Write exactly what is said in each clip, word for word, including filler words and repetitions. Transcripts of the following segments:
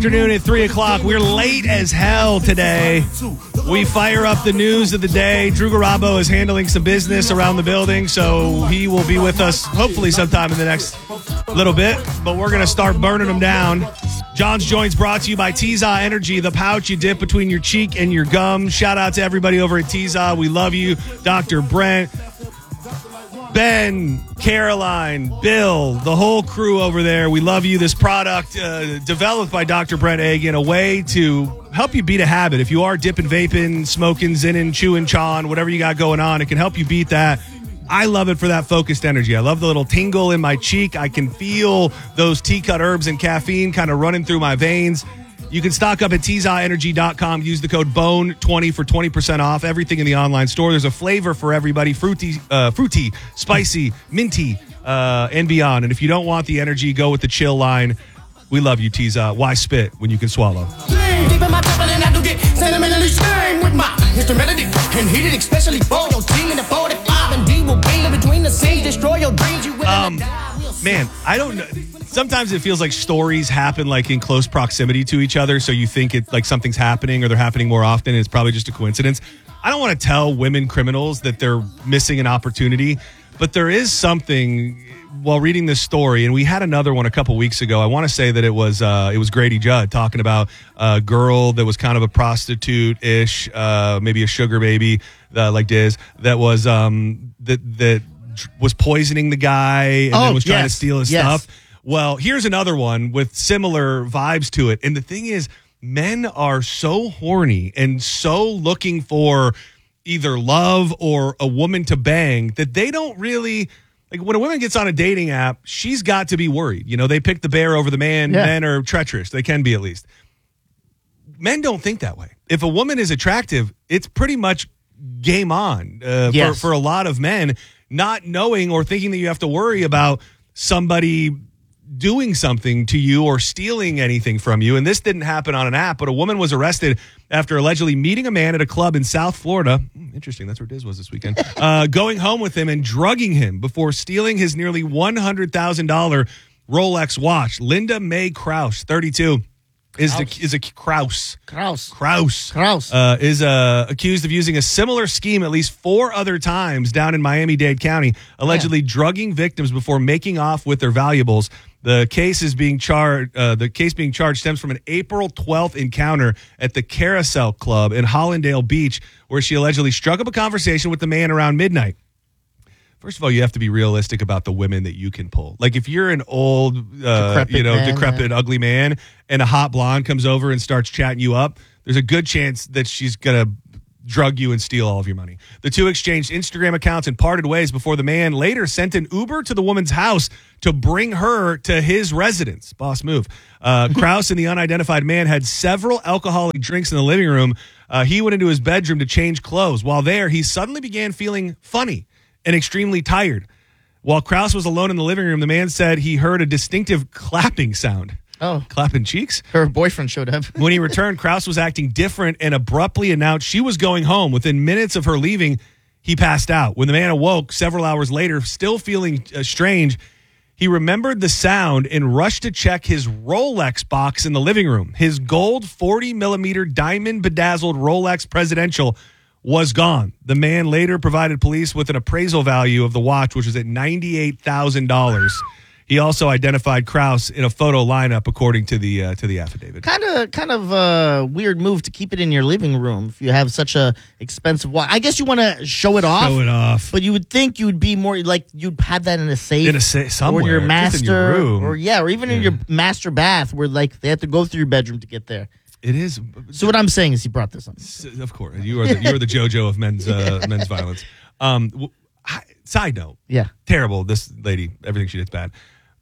Afternoon at three o'clock. We're late as hell today. We fire up the news of the day. Drew Garabo is handling some business around the building, so he will be with us hopefully sometime in the next little bit, but we're going to start burning them down. John's Joints brought to you by T-Za Energy, the pouch you dip between your cheek and your gum. Shout out to everybody over at T-Za. We love you. Doctor Brent, Ben, Caroline, Bill, the whole crew over there. We love you. This product uh, developed by Doctor Brent Agan, a way to help you beat a habit. If you are dipping, vaping, smoking, zinning, chewing, chawing, whatever you got going on, it can help you beat that. I love it for that focused energy. I love the little tingle in my cheek. I can feel those tea-cut herbs and caffeine kind of running through my veins. You can stock up at T za energy dot com. Use the code B O N E twenty for twenty percent off everything in the online store. There's a flavor for everybody. Fruity, uh, fruity, spicy, minty, uh, and beyond. And if you don't want the energy, go with the chill line. We love you, T-Za. Why spit when you can swallow? Deep in my top, and I do get sentimentally stained with my instrumentality and heated, especially for your team in the forty-five and D will be between the scenes, destroy your dreams. You will um, man, I don't know. Sometimes it feels like stories happen like in close proximity to each other, so you think it like something's happening or they're happening more often. And it's probably just a coincidence. I don't want to tell women criminals that they're missing an opportunity, but there is something while reading this story, and we had another one a couple weeks ago. I want to say that it was uh, it was Grady Judd talking about a girl that was kind of a prostitute-ish, uh, maybe a sugar baby, uh, like Diz, that was um, that that was poisoning the guy and oh, then was trying yes. to steal his yes. stuff. Well, here's another one with similar vibes to it. And the thing is, men are so horny and so looking for either love or a woman to bang that they don't really, like when a woman gets on a dating app, she's got to be worried. You know, they pick the bear over the man. Yeah. Men are treacherous. They can be at least. Men don't think that way. If a woman is attractive, it's pretty much game on uh, yes. for, for a lot of men, not knowing or thinking that you have to worry about somebody doing something to you or stealing anything from you. And this didn't happen on an app, but a woman was arrested after allegedly meeting a man at a club in South Florida. Hmm, interesting. That's where Diz was this weekend. uh, going home with him and drugging him before stealing his nearly one hundred thousand dollars Rolex watch. Linda Mae Kraus, thirty-two, is the, is a Kraus. Kraus. Kraus. Kraus. Uh, is uh, accused of using a similar scheme at least four other times down in Miami-Dade County, allegedly yeah. drugging victims before making off with their valuables. The case is being charged. Uh, the case being charged stems from an April twelfth encounter at the Carousel Club in Hollandale Beach, where she allegedly struck up a conversation with the man around midnight. First of all, you have to be realistic about the women that you can pull. Like if you're an old, uh, decrepit you know, man, decrepit, yeah. ugly man, and a hot blonde comes over and starts chatting you up, there's a good chance that she's gonna drug you and steal all of your money. The two exchanged Instagram accounts and parted ways before the man later sent an Uber to the woman's house to bring her to his residence. Boss move. Uh, Kraus and the unidentified man had several alcoholic drinks in the living room. Uh, he went into his bedroom to change clothes. While there, he suddenly began feeling funny and extremely tired. While Kraus was alone in the living room, the man said he heard a distinctive clapping sound. Oh. Clapping cheeks? Her boyfriend showed up. When he returned, Kraus was acting different and abruptly announced she was going home. Within minutes of her leaving, he passed out. When the man awoke several hours later, still feeling uh, strange, he remembered the sound and rushed to check his Rolex box in the living room. His gold forty millimeter diamond bedazzled Rolex Presidential was gone. The man later provided police with an appraisal value of the watch, which was at ninety-eight thousand dollars. He also identified Kraus in a photo lineup, according to the uh, to the affidavit. Kind of, kind of a weird move to keep it in your living room if you have such a expensive watch. I guess you want to show it off. Show it off. But you would think you would be more like you'd have that in a safe, in a sa- somewhere, or your master, just in your room, or yeah, or even yeah. in your master bath, where like they have to go through your bedroom to get there. It is. So what I'm saying is, he brought this up. Of course, you are the, you are the JoJo of men's uh, men's violence. Um, side note, yeah, terrible. This lady, everything she did is bad.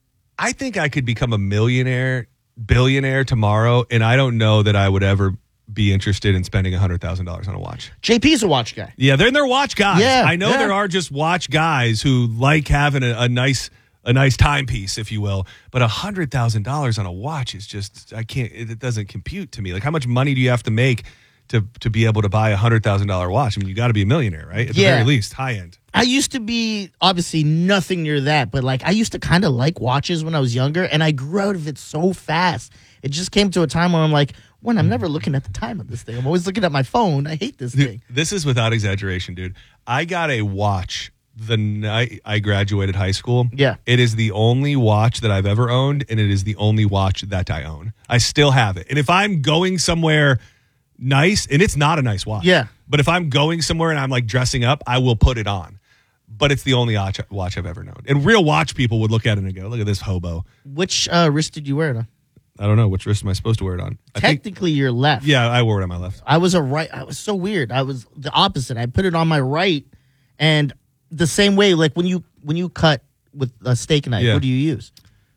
I think I could become a millionaire, billionaire tomorrow, and I don't know that I would ever be interested in spending one hundred thousand dollars on a watch. J P's a watch guy. Yeah, they're, they're watch guys. Yeah, I know yeah. there are just watch guys who like having a, a nice a nice timepiece, if you will, but one hundred thousand dollars on a watch is just, I can't, it, it doesn't compute to me. Like, how much money do you have to make to to be able to buy a hundred thousand dollar watch. I mean, you got to be a millionaire, right? At the Yeah. very least, high end. I used to be obviously nothing near that, but like I used to kind of like watches when I was younger, and I grew out of it so fast. It just came to a time where I'm like, when I'm never looking at the time of this thing. I'm always looking at my phone. I hate this thing. This is without exaggeration, dude. I got a watch the night I graduated high school. Yeah. It is the only watch that I've ever owned, and it is the only watch that I own. I still have it. And if I'm going somewhere nice, and it's not a nice watch. Yeah. But if I'm going somewhere and I'm like dressing up, I will put it on. But it's the only watch, watch I've ever known. And real watch people would look at it and go, look at this hobo. Which uh, wrist did you wear it on? I don't know. Which wrist am I supposed to wear it on? I think, Technically, your left. yeah, I wore it on my left. I was a right. I was so weird. I was the opposite. I put it on my right, and the same way, like when you when you cut with a steak knife, Yeah. what do you use?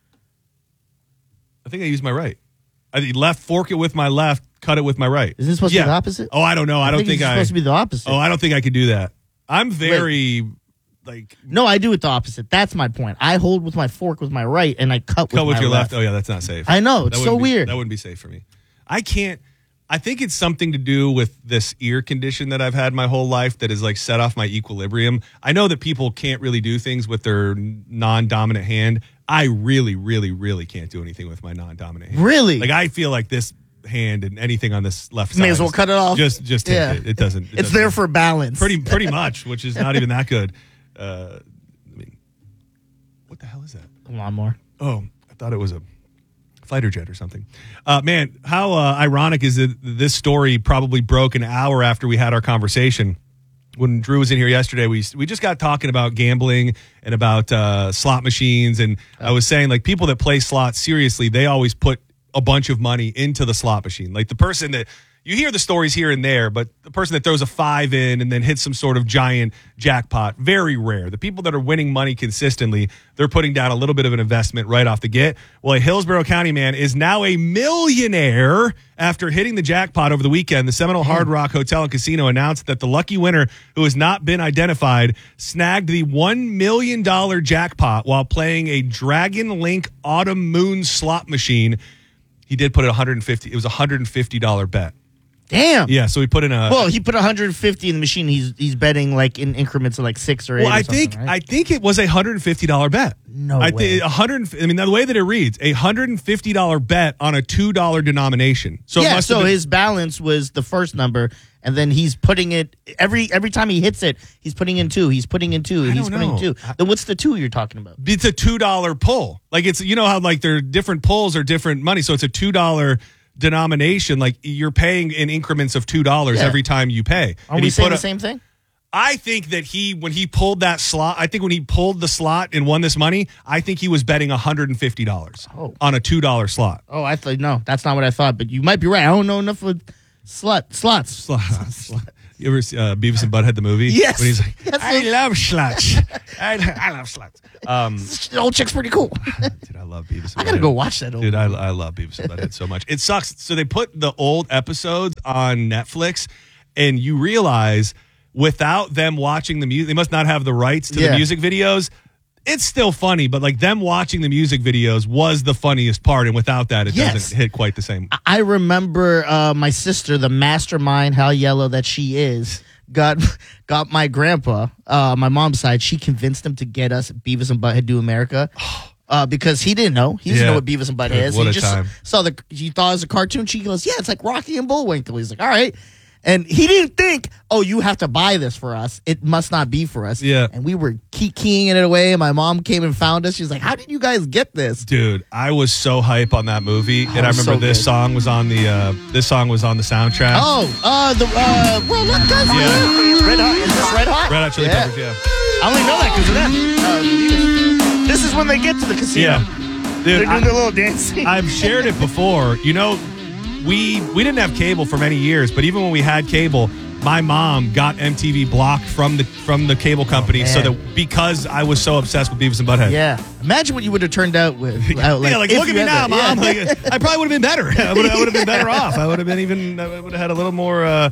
I think I used my right. I left fork it with my left, cut it with my right. Isn't it supposed yeah. to be the opposite? Oh, I don't know. I, don't think, think it's I. supposed to be the opposite. Oh, I don't think I could do that. I'm very like No, I do it the opposite. That's my point. I hold with my fork with my right, and I cut with cut with my your left. left. Oh yeah, that's not safe. I know, it's That so wouldn't be- weird. That wouldn't be safe for me. I can't. I think it's something to do with this ear condition that I've had my whole life that has like set off my equilibrium. I know that people can't really do things with their non-dominant hand. I really, really, really can't do anything with my non-dominant hand. Really? Like I feel like this hand and anything on this left side. May as well is- cut it off. Just, just take Yeah. it. It doesn't. It It's doesn't- there for balance. pretty, pretty much, which is not even that good. Uh, I mean, what the hell is that? Come on, more. Oh, I thought it was a fighter jet or something. Uh, man, how uh, ironic is it this story probably broke an hour after we had our conversation. When Drew was in here yesterday, we we just got talking about gambling and about uh, slot machines. And I was saying, like, people that play slots seriously, they always put a bunch of money into the slot machine. Like the person that you hear the stories here and there, but the person that throws a five in and then hits some sort of giant jackpot, very rare. The people that are winning money consistently, they're putting down a little bit of an investment right off the get. Well, a Hillsborough County man is now a millionaire after hitting the jackpot over the weekend. The Seminole Hard Rock Hotel and Casino announced that the lucky winner, who has not been identified, snagged the one million dollars jackpot while playing a Dragon Link Autumn Moon slot machine. He did put it one hundred fifty. It was a one hundred fifty dollars bet. Damn. Yeah, so he put in a. Well, he put one hundred fifty in the machine. He's he's betting like in increments of like six or eight. well, or I something, think right? I think it was a one hundred fifty dollars bet. No I way. think one hundred. I mean, the way that it reads, a one hundred fifty dollars bet on a two dollars denomination. So it yeah. must So have been, his balance was the first number, and then he's putting it every every time he hits it. He's putting in two. He's putting in two. I He's don't putting know. two. Then what's the two you're talking about? it's a two dollars pull. Like it's you know how like their different pulls are different money. So it's a two dollars denomination. Like you're paying in increments of two dollars Yeah. every time you pay. Are And we he saying put the a- same thing? I think that he, when he pulled that slot, I think when he pulled the slot and won this money, I think he was betting one hundred fifty dollars Oh. on a two dollars slot. Oh, I thought no, that's not what I thought. But you might be right. I don't know enough with slut slots. Slot. You ever see uh, Beavis and Butthead the movie? Yes. When he's like, Yes, I those- love sluts. I, I love sluts. Um, The old chick's pretty cool. dude, I love Beavis and I gotta Butthead. go watch that. Old Dude, I, I love Beavis and Butthead so much. It sucks. So they put the old episodes on Netflix, and you realize without them watching the music, they must not have the rights to Yeah. the music videos. It's still funny, but like them watching the music videos was the funniest part, and without that, it Yes. doesn't hit quite the same. I remember uh, my sister, the mastermind, how yellow that she is, got got my grandpa, uh, my mom's side. She convinced him to get us Beavis and Butthead Do America. Uh, because he didn't know. He doesn't Yeah. know what Beavis and Butthead is. What he a just time. saw the, he thought it was a cartoon. She goes, yeah, it's like Rocky and Bullwinkle. He's like, all right. And he didn't think, oh, you have to buy this for us. It must not be for us. Yeah. And we were key- keying it away. And my mom came and found us. She's like, how did you guys get this? Dude, I was so hype on that movie, and I was remember so this good. song was on the uh, this song was on the soundtrack. Oh, uh, the, uh, well, look, guys. Yeah. Red Hot. Is this Red Hot? Red Hot Chili Yeah. Peppers, yeah. I only know that because of that. Uh, this is when they get to the casino. Yeah. They're Dude, doing I, their little dancing. I've shared it before. You know, we we didn't have cable for many years, but even when we had cable, my mom got M T V blocked from the from the cable company, Oh, so man. that because I was so obsessed with Beavis and Butthead. Yeah. Imagine what you would have turned out with. uh, yeah, like if look at you me had now, that. mom. Yeah. Like, I probably would have been better. I would have been better off. I would have been even. I would have had a little more. Uh,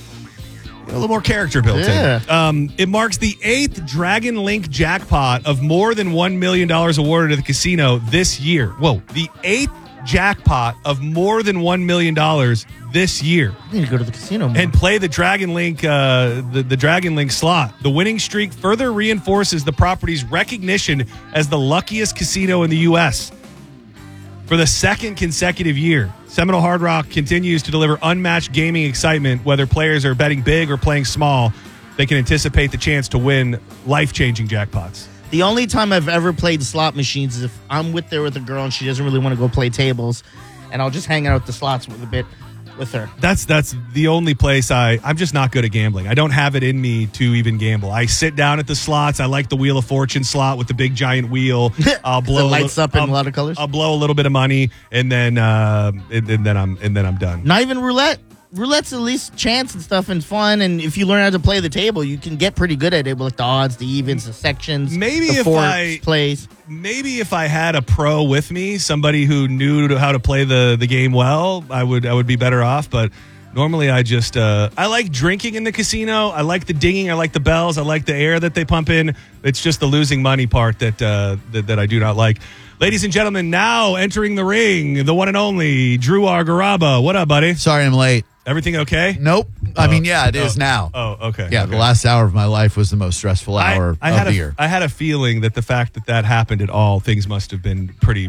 a little more character built Yeah. in. Um, it marks the eighth Dragon Link jackpot of more than one million dollars awarded to the casino this year. Whoa, the eighth jackpot of more than one million dollars this year. I need to go to the casino more. And play the Dragon Link, uh, the, the Dragon Link slot. The winning streak further reinforces the property's recognition as the luckiest casino in the U S for the second consecutive year. Seminole Hard Rock continues to deliver unmatched gaming excitement, whether players are betting big or playing small. They can anticipate the chance to win life-changing jackpots. The only time I've ever played slot machines is if I'm with there with a girl and she doesn't really want to go play tables, and I'll just hang out at the slots with a bit with her. That's that's the only place I, I'm just not good at gambling. I don't have it in me to even gamble. I sit down at the slots. I like the Wheel of Fortune slot with the big giant wheel. I'll blow It lights a, up in I'll, a lot of colors. I'll blow a little bit of money, and then uh, and, and then I'm and then I'm done. Not even roulette. Roulette's at least chance and stuff and fun, and if you learn how to play the table, you can get pretty good at it with like the odds, the evens, the sections, Maybe the if forks, I- plays. Maybe if I had a pro with me, somebody who knew how to play the, the game well, I would I would be better off. But normally, I just uh, I like drinking in the casino. I like the dinging. I like the bells. I like the air that they pump in. It's just the losing money part that uh, that, that I do not like. Ladies and gentlemen, now entering the ring, the one and only Drew Garaba. What up, buddy? Sorry I'm late. Everything okay? Nope. I Oh. mean, yeah, it is Oh. now. Oh, okay. Yeah, okay. the last hour of my life was the most stressful I, hour I of had the a, year. I had a feeling that the fact that that happened at all, things must have been pretty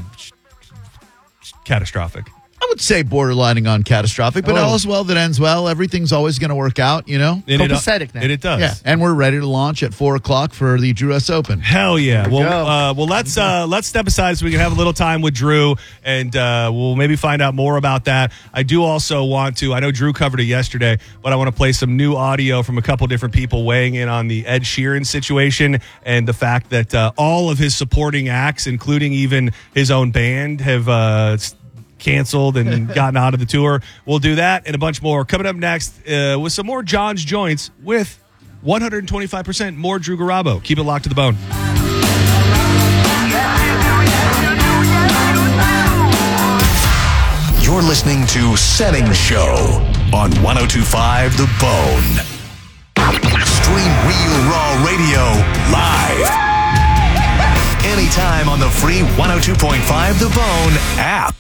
catastrophic. I would say borderlining on catastrophic, but Oh. all is well that ends well. Everything's always going to work out, you know? And it, Copacetic now. and it does. Yeah. And we're ready to launch at four o'clock for the Drew S. Open. Hell yeah! Well, go. uh, well, let's uh, let's step aside so we can have a little time with Drew, and uh, we'll maybe find out more about that. I do also want to. I know Drew covered it yesterday, but I want to play some new audio from a couple different people weighing in on the Ed Sheeran situation and the fact that uh, all of his supporting acts, including even his own band, have uh, canceled and gotten out of the tour. We'll do that and a bunch more coming up next uh, with some more John's Joints with one hundred twenty-five percent more Drew Garabo. Keep it locked to the bone. You're listening to Setting Show on one oh two point five The Bone. Stream Real Raw Radio live. Anytime on the free one oh two point five The Bone app.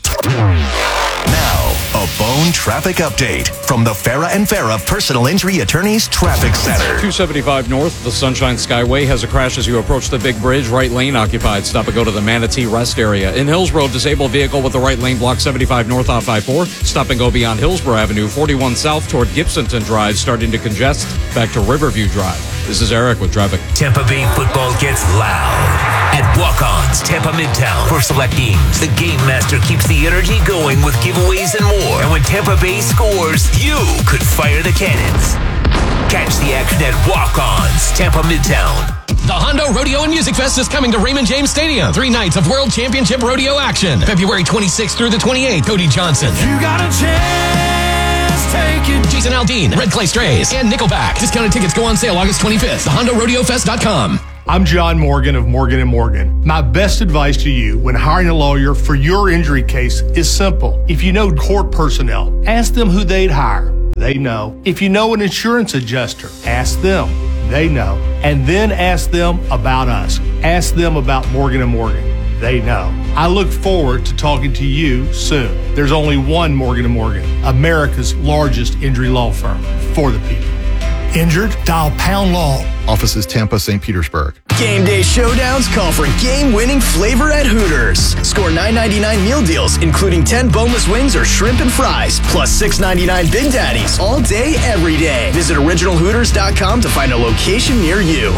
Now, a Bone traffic update from the Farah and Farah Personal Injury Attorneys Traffic Center. two seventy-five North, the Sunshine Skyway has a crash as you approach the big bridge. Right lane occupied. Stop and go to the Manatee Rest area. In Hills Road, disabled vehicle with the right lane block seventy-five North off I four. Stop and go beyond Hillsborough Avenue. forty-one South toward Gibsonton Drive starting to congest. Back to Riverview Drive. This is Eric with traffic. Tampa Bay football gets loud at Walk-Ons Tampa Midtown. For select games, the Game Master keeps the energy going with giveaways and more. And when Tampa Bay scores, you could fire the cannons. Catch the action at Walk-Ons Tampa Midtown. The Hondo Rodeo and Music Fest is coming to Raymond James Stadium. Three nights of World Championship Rodeo action. February twenty-sixth through the twenty-eighth. Cody Johnson. You got a chance, take it. Jason Aldean, Red Clay Strays, and Nickelback. Discounted tickets go on sale August twenty-fifth. the hondo rodeo fest dot com. I'm John Morgan of Morgan and Morgan. My best advice to you when hiring a lawyer for your injury case is simple. If you know court personnel, ask them who they'd hire. They know. If you know an insurance adjuster, ask them. They know. And then ask them about us. Ask them about Morgan and Morgan. They know. I look forward to talking to you soon. There's only one Morgan and Morgan, America's largest injury law firm for the people. Injured? Dial Pound Law. Offices Tampa, Saint Petersburg. Game day showdowns call for game-winning flavor at Hooters. Score nine ninety-nine meal deals, including ten boneless wings or shrimp and fries, plus six ninety-nine Big Daddies, all day, every day. Visit original hooters dot com to find a location near you.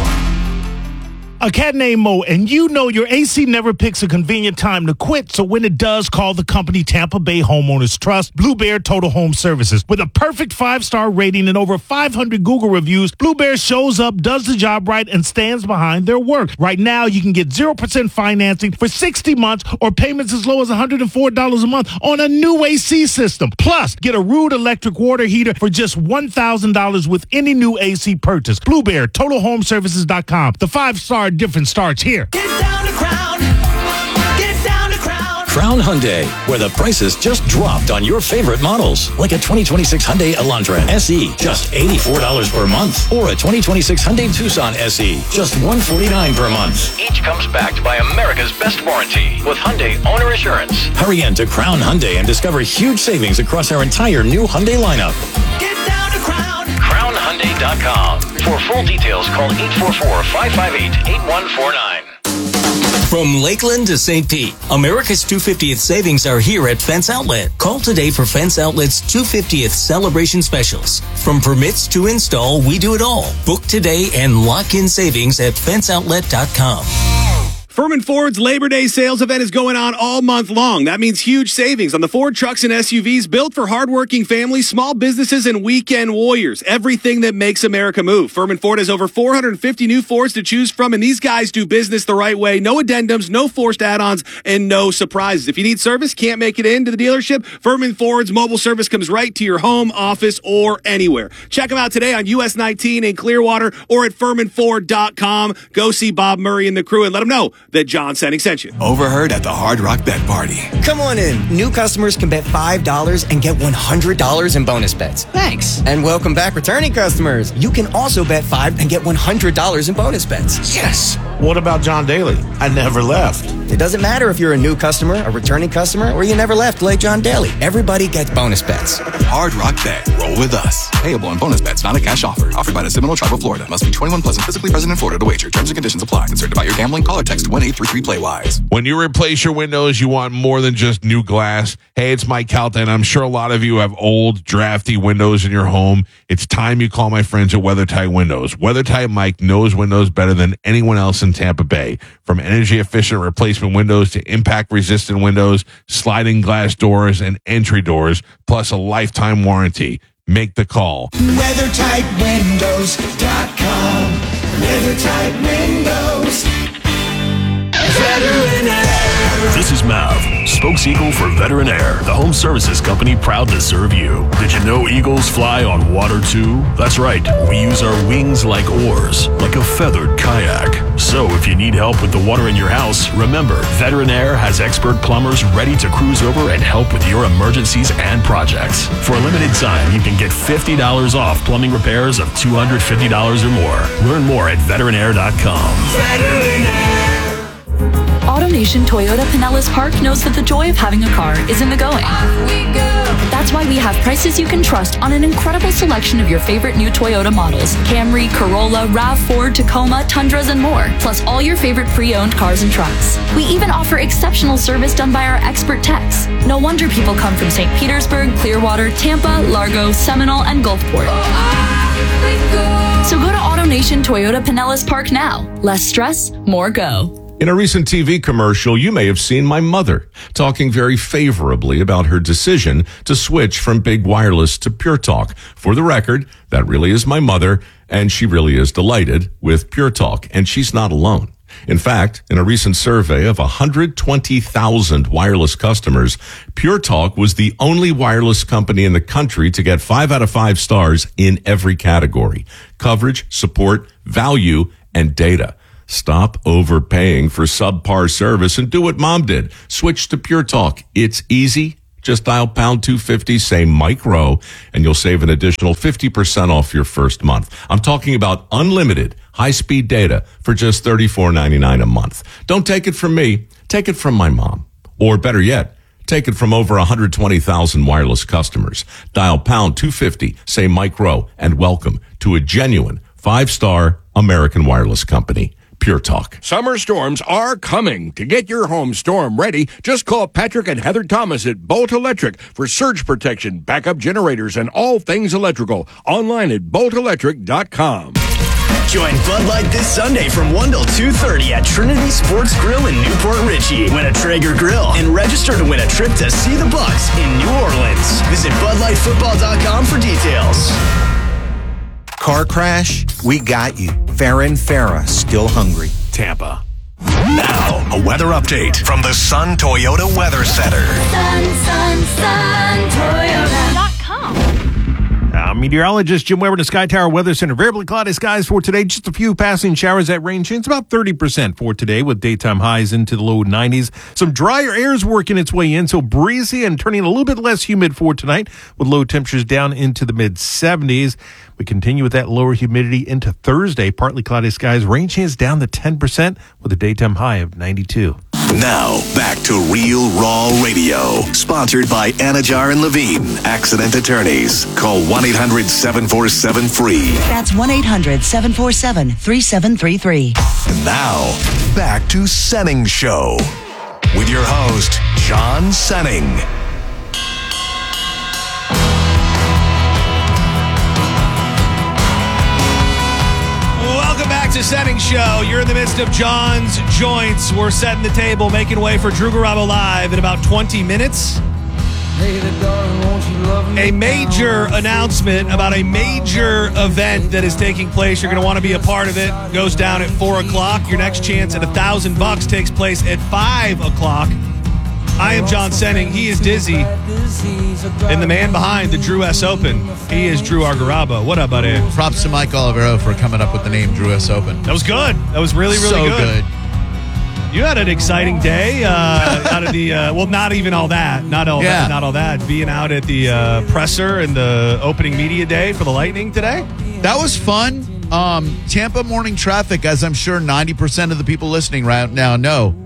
A cat named Mo, and you know your A C never picks a convenient time to quit, so when it does, call the company Tampa Bay Homeowners Trust, Blue Bear Total Home Services. With a perfect five-star rating and over five hundred Google reviews, Blue Bear shows up, does the job right, and stands behind their work. Right now, you can get zero percent financing for sixty months or payments as low as one hundred four dollars a month on a new A C system. Plus, get a Rude electric water heater for just one thousand dollars with any new A C purchase. Blue Bear Total Home Services dot com. The five-star difference starts here. Get down to crown. Get down to crown. Crown Hyundai, where the prices just dropped on your favorite models. Like a twenty twenty-six Hyundai Elantra S E, just eighty-four dollars per month. Or a twenty twenty-six Hyundai Tucson S E, just one hundred forty-nine dollars per month. Each comes backed by America's best warranty with Hyundai Owner Assurance. Hurry in to Crown Hyundai and discover huge savings across our entire new Hyundai lineup. Get down to Crown. crown hyundai dot com. For full details, call eight four four, five five eight, eight one four nine. From Lakeland to Saint Pete, America's two hundred fiftieth savings are here at Fence Outlet. Call today for Fence Outlet's two hundred fiftieth celebration specials. From permits to install, we do it all. Book today and lock in savings at fence outlet dot com. Furman Ford's Labor Day sales event is going on all month long. That means huge savings on the Ford trucks and S U Vs built for hardworking families, small businesses, and weekend warriors. Everything that makes America move. Furman Ford has over four hundred fifty new Fords to choose from, and these guys do business the right way. No addendums, no forced add-ons, and no surprises. If you need service, can't make it into the dealership, Furman Ford's mobile service comes right to your home, office, or anywhere. Check them out today on U S nineteen in Clearwater or at furman ford dot com. Go see Bob Murray and the crew and let them know that John Senning sent you. Overheard at the Hard Rock Bet Party. Come on in. New customers can bet five dollars and get one hundred dollars in bonus bets. Thanks. And welcome back, returning customers. You can also bet five and get one hundred dollars in bonus bets. Yes. What about John Daly? I never left. It doesn't matter if you're a new customer, a returning customer, or you never left like John Daly. Everybody gets bonus bets. Hard Rock Bet. Roll with us. Payable on bonus bets, not a cash offer. Offered by the Seminole Tribe of Florida. Must be twenty-one plus and physically present in Florida to wager. Terms and conditions apply. Concerned about your gambling? Call or text one eight three three play wise. When you replace your windows, you want more than just new glass. Hey, it's Mike Calta, and I'm sure a lot of you have old, drafty windows in your home. It's time you call my friends at WeatherTight Windows. WeatherTight Mike knows windows better than anyone else in Tampa Bay. From energy-efficient replacement windows to impact-resistant windows, sliding glass doors, and entry doors, plus a lifetime warranty. Make the call. weather tight windows dot com. WeatherTight Windows. Veteran Air. This is Mav, spokes eagle for Veteran Air, the home services company proud to serve you. Did you know eagles fly on water too? That's right, we use our wings like oars, like a feathered kayak. So if you need help with the water in your house, remember, Veteran Air has expert plumbers ready to cruise over and help with your emergencies and projects. For a limited time, you can get fifty dollars off plumbing repairs of two hundred fifty dollars or more. Learn more at veteran air dot com. Veteran Air. AutoNation Toyota Pinellas Park knows that the joy of having a car is in the going. That's why we have prices you can trust on an incredible selection of your favorite new Toyota models. Camry, Corolla, RAV four, Tacoma, Tundras, and more. Plus all your favorite pre-owned cars and trucks. We even offer exceptional service done by our expert techs. No wonder people come from Saint Petersburg, Clearwater, Tampa, Largo, Seminole, and Gulfport. So go to AutoNation Toyota Pinellas Park now. Less stress, more go. In a recent T V commercial, you may have seen my mother talking very favorably about her decision to switch from Big Wireless to Pure Talk. For the record, that really is my mother, and she really is delighted with Pure Talk, and she's not alone. In fact, in a recent survey of one hundred twenty thousand wireless customers, Pure Talk was the only wireless company in the country to get five out of five stars in every category: coverage, support, value, and data. Stop overpaying for subpar service and do what Mom did. Switch to Pure Talk. It's easy. Just dial pound two fifty, say Mike Rowe, and you'll save an additional fifty percent off your first month. I'm talking about unlimited high-speed data for just thirty-four ninety-nine a month. Don't take it from me. Take it from my mom. Or better yet, take it from over one hundred twenty thousand wireless customers. Dial pound two fifty, say Mike Rowe, and welcome to a genuine five-star American wireless company. Pure Talk. Summer storms are coming. To get your home storm ready, just call Patrick and Heather Thomas at Bolt Electric for surge protection, backup generators, and all things electrical. Online at bolt electric dot com. Join Bud Light this Sunday from one till two thirty at Trinity Sports Grill in Newport Richey. Win a Traeger grill and register to win a trip to see the Bucks in New Orleans. Visit bud light football dot com for details. Car crash? We got you. Farah and Farah, still hungry. Tampa. Now, a weather update from the Sun Toyota Weather Center. Sun, sun, sun, Toyota dot com. I'm Meteorologist Jim Weber in the Sky Tower Weather Center. Variably cloudy skies for today. Just a few passing showers at range. It's about thirty percent for today with daytime highs into the low nineties. Some drier air is working its way in, so breezy and turning a little bit less humid for tonight with low temperatures down into the mid seventies. We continue with that lower humidity into Thursday. Partly cloudy skies. Rain chance down to ten percent with a daytime high of ninety-two. Now, back to Real Raw Radio. Sponsored by Anajar and Levine, Accident Attorneys. Call one eight hundred seven four seven free. That's one eight hundred seven four seven three seven three three. And now, back to Senning Show. With your host, John Senning. Welcome back to Senning Show. You're in the midst of John's Joints. We're setting the table, making way for Drew Garabo Live in about twenty minutes. A major announcement about a major event that is taking place. You're going to want to be a part of it. Goes down at four o'clock. Your next chance at a thousand bucks takes place at five o'clock. I am John Senning. He is Dizzy. And the man behind the Drew S. Open, he is Drew R. Garabo. What up, buddy? Props to Mike Olivero for coming up with the name Drew S. Open. That was good. That was really, really so good. good. You had an exciting day uh, out of the, uh, well, not even all that. Not all Yeah. that. Not all that. Being out at the uh, presser and the opening media day for the Lightning today. That was fun. Um, Tampa morning traffic, as I'm sure ninety percent of the people listening right now know.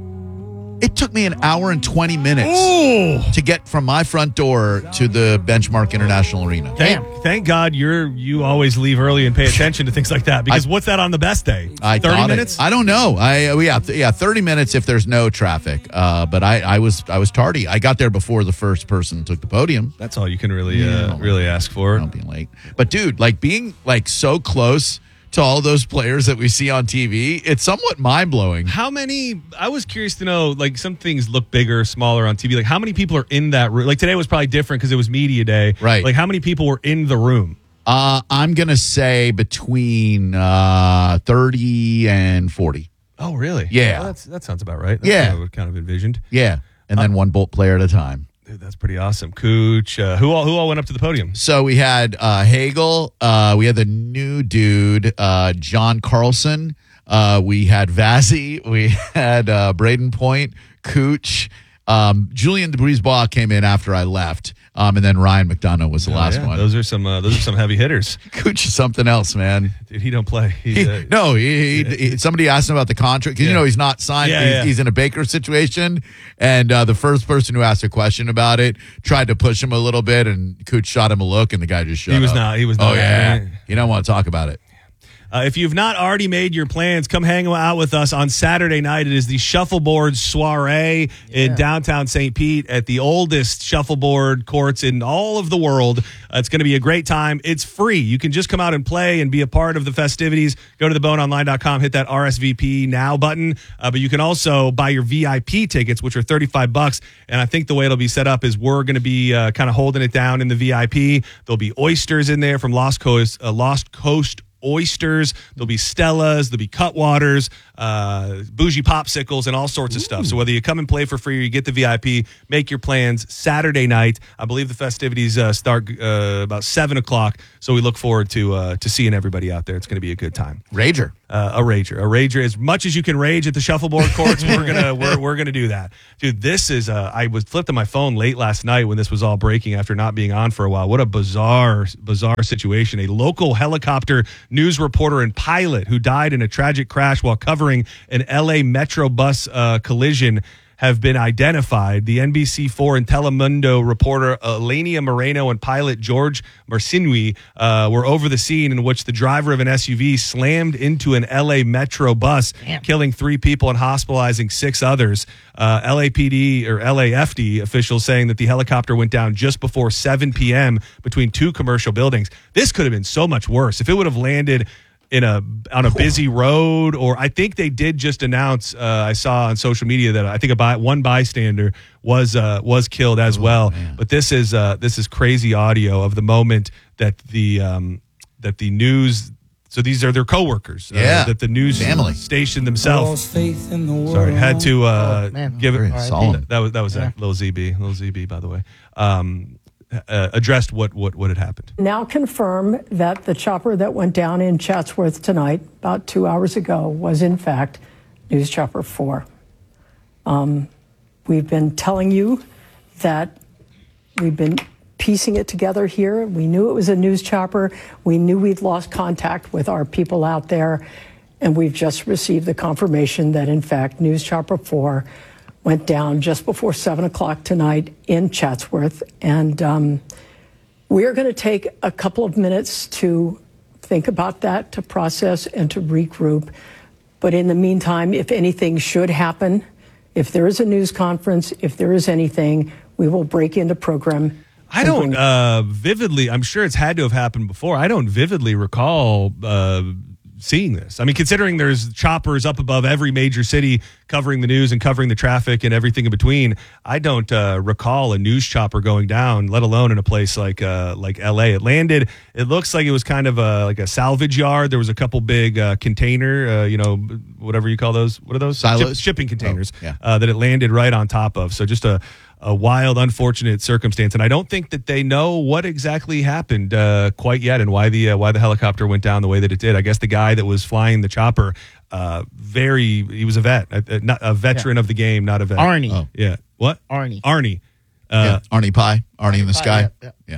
It took me an hour and twenty minutes Ooh. to get from my front door to the Benchmark International Arena. Thank, thank God you're you always leave early and pay attention to things like that. Because I- what's that on the best day? I thirty thought it. minutes? I don't know. I uh, yeah th- yeah thirty minutes if there's no traffic. Uh, but I, I was I was tardy. I got there before the first person took the podium. That's all you can really Yeah. uh, really ask for. Don't be late. But dude, like being like so close to all those players that we see on T V, it's somewhat mind blowing. How many? I was curious to know. Like some things look bigger, smaller on T V. Like how many people are in that room? Like today was probably different because it was media day. Right. Like how many people were in the room? Uh, I'm gonna say between uh, thirty and forty. Oh, really? Yeah. Well, that's, that sounds about right. That's Yeah. kind of what kind of envisioned. Yeah, and then one Bolt player at a time. Dude, that's pretty awesome. Cooch. Uh, who all who all went up to the podium? So we had uh, Hagel. Uh, we had the new dude, uh, John Carlson. Uh, we had Vazzy. We had uh, Braden Point, Cooch. Um, Julian Debrisbois came in after I left. Um, and then Ryan McDonough was the Oh, last yeah. one. Those are some uh, those are some heavy hitters. Cooch is something else, man. Dude, he don't play. He's, He- uh, no, he, he, he- somebody asked him about the contract because you Yeah. know he's not signed. Yeah, he's, yeah. he's in a Baker situation, and uh, the first person who asked a question about it tried to push him a little bit, and Cooch shot him a look, and the guy just shut He was up. not- he was Oh not- yeah, you don't want to talk about it. Uh, if you've not already made your plans, come hang out with us on Saturday night. It is the Shuffleboard Soiree in downtown Saint Pete at the oldest shuffleboard courts in all of the world. Uh, it's going to be a great time. It's free. You can just come out and play and be a part of the festivities. Go to the bone online dot com, hit that R S V P now button. Uh, but you can also buy your V I P tickets, which are thirty-five bucks. And I think the way it'll be set up is we're going to be uh, kind of holding it down in the V I P. There'll be oysters in there from Lost Coast, uh, Lost Coast oysters, there'll be Stellas, there'll be Cutwaters, uh, bougie popsicles, and all sorts of stuff. So whether you come and play for free or you get the V I P, make your plans Saturday night. I believe the festivities uh, start uh, about seven o'clock, so we look forward to uh, to seeing everybody out there. It's going to be a good time. Rager. Uh, a rager, a rager. As much as you can rage at the shuffleboard courts, we're gonna we're, we're gonna do that, dude. This is. Uh, I was flipped on my phone late last night when this was all breaking after not being on for a while. What a bizarre, bizarre situation. A local helicopter news reporter and pilot who died in a tragic crash while covering an L A Metro bus uh, collision have been identified. The N B C four and Telemundo reporter Elenia Moreno and pilot George Marcinui uh, were over the scene in which the driver of an S U V slammed into an L A Metro bus, Damn. killing three people and hospitalizing six others. Uh, L A P D or L A F D officials saying that the helicopter went down just before seven p.m. between two commercial buildings. This could have been so much worse. If it would have landed in a on a busy road, or I think they did just announce. Uh, I saw on social media that I think a by, one bystander was uh, was killed as oh, well. Man. But this is uh, this is crazy audio of the moment that the um, that the news. So these are their coworkers. Yeah, uh, that the news family station themselves. Sorry, had to uh, oh, man, give it. solemn. That was that was yeah. that little Z B, little Z B. By the way. Um, uh, addressed what, what, what had happened. Now confirm that the chopper that went down in Chatsworth tonight, about two hours ago, was in fact News Chopper four. Um, we've been telling you that we've been piecing it together here. We knew it was a news chopper. We knew we'd lost contact with our people out there. And we've just received the confirmation that, in fact, News Chopper four went down just before seven o'clock tonight in Chatsworth. And um, we are going to take a couple of minutes to think about that, to process and to regroup. But in the meantime, if anything should happen, if there is a news conference, if there is anything, we will break into program. I don't uh, vividly, I'm sure it's had to have happened before. I don't vividly recall uh, seeing this. I mean, considering there's choppers up above every major city covering the news and covering the traffic and everything in between, I don't uh, recall a news chopper going down, let alone in a place like uh, like L A. It landed, it looks like it was kind of a, like a salvage yard. There was a couple big uh, container, uh, you know, whatever you call those. What are those? Silos? Ship, shipping containers Oh, yeah. uh, that it landed right on top of. So just a a wild, unfortunate circumstance, and I don't think that they know what exactly happened uh, quite yet, and why the uh, why the helicopter went down the way that it did. I guess the guy that was flying the chopper, uh, very he was a vet, a, not a veteran Yeah. of the game, not a vet. Arnie. Oh. yeah, what? Arnie. Arnie. Yeah, Uh, Arnie Pie, Arnie in the Pie, sky. yeah, Yeah.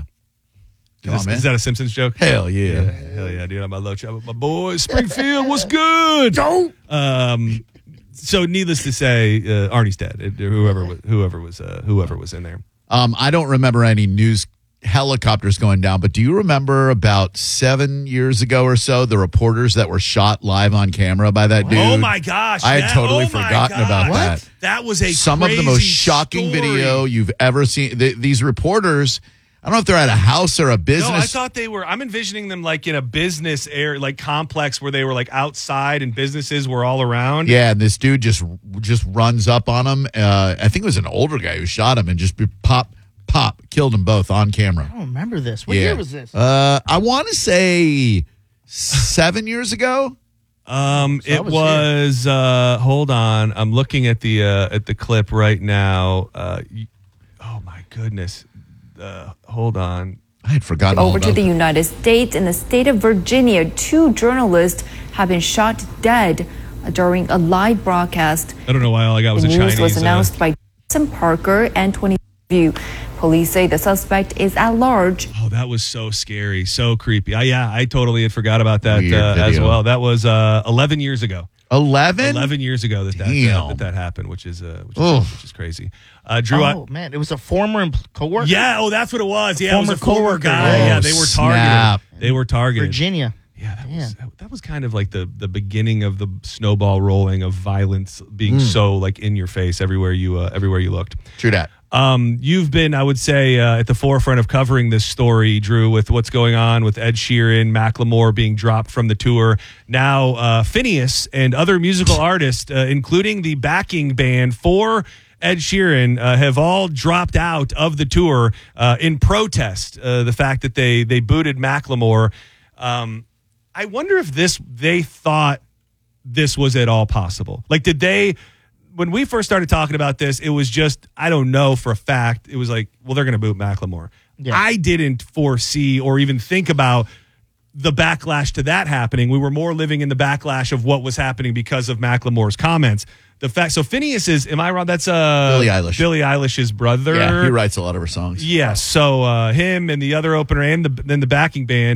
Is, Come on, this- man. is that a Simpsons joke? Hell yeah. hell yeah, dude! I'm a low chopper, my boy Springfield. What's good? Don't. Um, so needless to say, uh, Arnie's dead. It- whoever was, whoever was uh, whoever was in there. Um, I don't remember any news helicopters going down, but do you remember about seven years ago or so the reporters that were shot live on camera by that dude? Oh my gosh! I had that- totally oh my forgotten God. about What? that. That was a Some of the crazy most shocking story. video you've ever seen. Th- these reporters, I don't know if they're at a house or a business. No, I thought they were. I'm envisioning them like in a business area, like complex where they were like outside and businesses were all around. Yeah, and this dude just just runs up on him. Uh, I think it was an older guy who shot him and just pop, pop, killed them both on camera. I don't remember this. What yeah. year was this? Uh, I want to say seven years ago. Um, So I it was was. uh, hold on, I'm looking at the uh, at the clip right now. Uh, y- oh my goodness. Uh, hold on. I had forgotten all Over to about the that. United States. In the state of Virginia, two journalists have been shot dead during a live broadcast. I don't know why all I got was The a news Chinese. was uh, announced by Jason Parker and twenty View. Police say the suspect is at large. Oh, that was so scary, so creepy. I, yeah, I totally had forgot about that Weird uh, as video. well. That was uh, eleven years ago. Eleven. Eleven years ago that that, uh, Damn. that that happened, which is uh, which Ugh. is, which is crazy. Uh, Drew, I, Oh man, it was a former em- coworker. yeah, oh, that's what it was. Yeah, it was Former a former coworker. guy. Oh, yeah, they were targeted. snap. They were targeted. Virginia. Yeah, that was that, that was kind of like the the beginning of the snowball rolling of violence being Mm. so like in your face everywhere you uh, everywhere you looked. True that. Um, you've been, I would say, uh, at the forefront of covering this story, Drew, with what's going on with Ed Sheeran, Macklemore being dropped from the tour. Now, uh, Phineas and other musical artists, uh, including the backing band for Ed Sheeran, uh, have all dropped out of the tour uh, in protest. Uh, the fact that they they booted Macklemore. Um, I wonder if this they thought this was at all possible. Like, did they? When we first started talking about this, it was just, I don't know for a fact. It was like, well, they're going to boot Macklemore. Yeah. I didn't foresee or even think about the backlash to that happening. We were more living in the backlash of what was happening because of Macklemore's comments. The fact, so Phineas is, am I wrong? That's uh, Billie Eilish. Billie Eilish's brother. Yeah, he writes a lot of her songs. Yes. So uh, him and the other opener and the, then the backing band